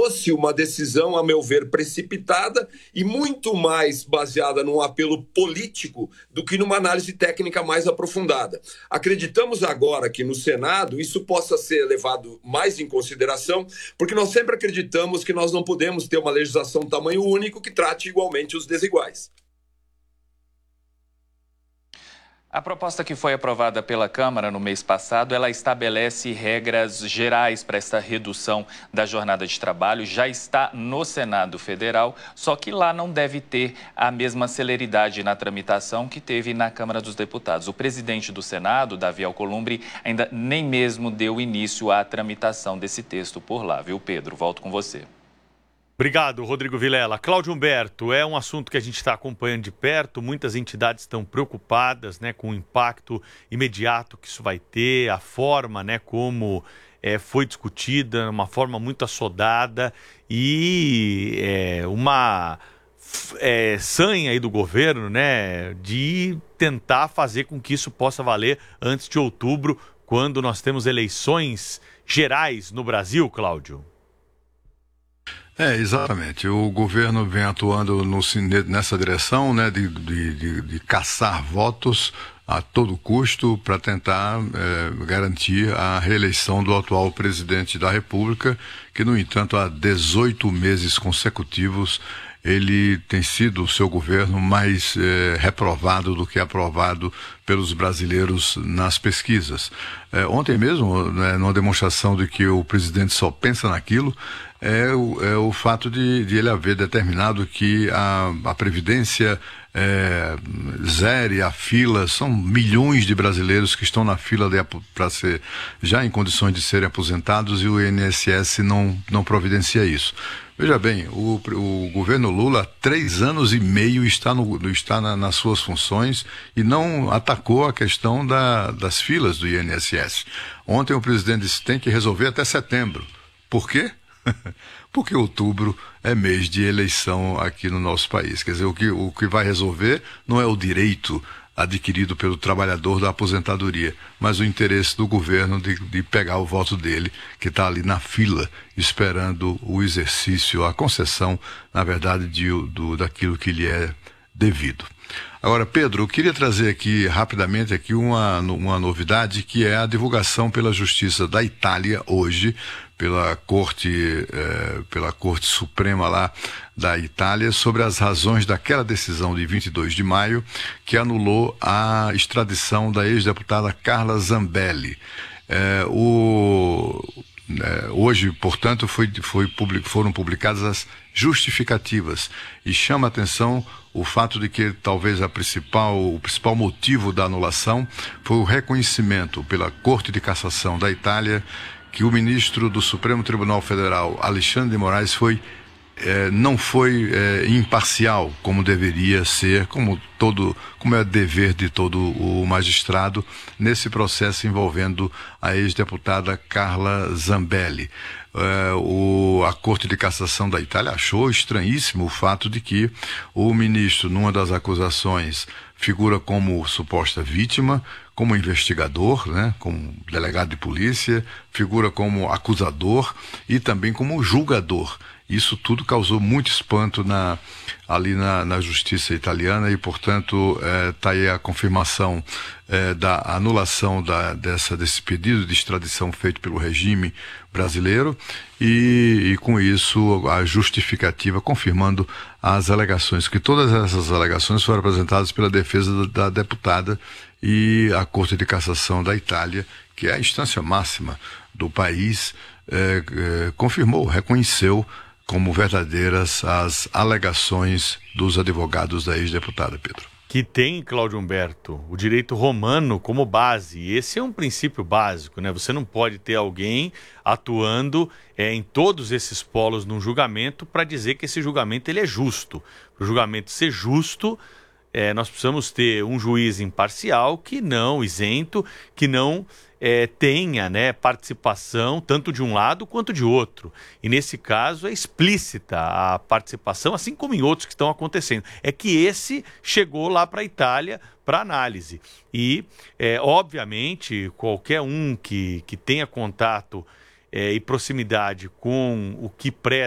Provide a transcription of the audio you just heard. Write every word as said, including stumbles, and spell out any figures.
fosse uma decisão, a meu ver, precipitada e muito mais baseada num apelo político do que numa análise técnica mais aprofundada. Acreditamos agora que no Senado isso possa ser levado mais em consideração, porque nós sempre acreditamos que nós não podemos ter uma legislação tamanho único que trate igualmente os desiguais. A proposta que foi aprovada pela Câmara no mês passado, ela estabelece regras gerais para esta redução da jornada de trabalho, já está no Senado Federal, só que lá não deve ter a mesma celeridade na tramitação que teve na Câmara dos Deputados. O presidente do Senado, Davi Alcolumbre, ainda nem mesmo deu início à tramitação desse texto por lá, viu, Pedro? Volto com você. Obrigado, Rodrigo Vilela. Cláudio Humberto, é um assunto que a gente está acompanhando de perto, muitas entidades estão preocupadas, né, com o impacto imediato que isso vai ter, a forma, né, como é, foi discutida, uma forma muito assodada e é, uma é, sanha aí do governo, né, de tentar fazer com que isso possa valer antes de outubro, quando nós temos eleições gerais no Brasil, Cláudio. É, exatamente. O governo vem atuando no, nessa direção, né, de, de, de, de caçar votos a todo custo para tentar é, garantir a reeleição do atual presidente da República, que, no entanto, há dezoito meses consecutivos ele tem sido o seu governo mais é, reprovado do que aprovado pelos brasileiros nas pesquisas. É, ontem mesmo, né, numa demonstração de que o presidente só pensa naquilo, é o, é o fato de, de ele haver determinado que a, a Previdência é, zere a fila. São milhões de brasileiros que estão na fila para ser já em condições de serem aposentados, e o I N S S não, não providencia isso. Veja bem, o, o governo Lula há três anos e meio está, no, está na, nas suas funções e não atacou a questão da, das filas do I N S S. Ontem o presidente disse que tem que resolver até setembro. Por quê? Porque outubro é mês de eleição aqui no nosso país. Quer dizer, o que, o que vai resolver não é o direito adquirido pelo trabalhador da aposentadoria, mas o interesse do governo de, de pegar o voto dele, que está ali na fila, esperando o exercício, a concessão, na verdade, de, do, daquilo que lhe é devido. Agora, Pedro, eu queria trazer aqui rapidamente aqui uma, uma novidade, que é a divulgação pela Justiça da Itália hoje, pela Corte, eh, pela Corte Suprema lá da Itália, sobre as razões daquela decisão de vinte e dois de maio que anulou a extradição da ex-deputada Carla Zambelli. Eh, o, eh, hoje, portanto, foi, foi public, foram publicadas as justificativas, e chama a atenção o fato de que talvez a principal, o principal motivo da anulação foi o reconhecimento pela Corte de Cassação da Itália que o ministro do Supremo Tribunal Federal, Alexandre de Moraes, foi, eh, não foi eh, imparcial, como deveria ser, como, todo, como é dever de todo o magistrado, nesse processo envolvendo a ex-deputada Carla Zambelli. Eh, o, a Corte de Cassação da Itália achou estranhíssimo o fato de que o ministro, numa das acusações, figura como suposta vítima, como investigador, né, como delegado de polícia, figura como acusador e também como julgador. Isso tudo causou muito espanto na, ali na, na justiça italiana e, portanto, está é, aí a confirmação é, da anulação da, dessa, desse pedido de extradição feito pelo regime brasileiro e, e, com isso, a justificativa confirmando as alegações, que todas essas alegações foram apresentadas pela defesa da, da deputada e a Corte de Cassação da Itália, que é a instância máxima do país, é, é, confirmou, reconheceu como verdadeiras as alegações dos advogados da ex-deputada, Pedro. Que tem, Cláudio Humberto, o direito romano como base. Esse é um princípio básico, né? Você não pode ter alguém atuando é, em todos esses polos num julgamento para dizer que esse julgamento ele é justo. Para o julgamento ser justo, é, nós precisamos ter um juiz imparcial, que não isento, que não é, tenha, né, participação tanto de um lado quanto de outro. E nesse caso é explícita a participação, assim como em outros que estão acontecendo. É que esse chegou lá para a Itália para análise. E, é, obviamente, qualquer um que, que tenha contato é, e proximidade com o que preza